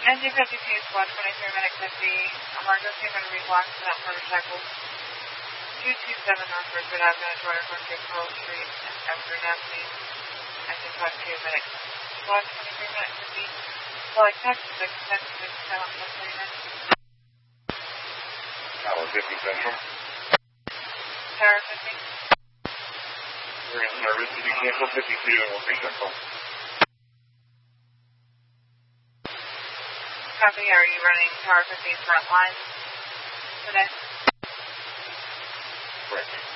Engine 52, squad 23 minute could be emergency going to be blocked to that motorcycle. 227 North Bridgewood Avenue, 24 Pearl Street, and after Anthony, engine 52 minute. Squad 23 minute could be flight taxi 610 minutes. Tower 50 Central. Tower 50. We're in service. Did you cancel 52 and we'll take Central? Copy. Are you running Tower 50 front line today? Correct.